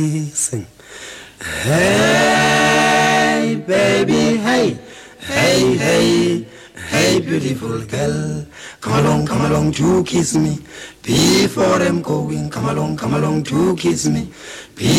Sing. Hey, baby, hey, hey, hey, hey, beautiful girl. Come along to kiss me before I'm going. Come along to kiss me.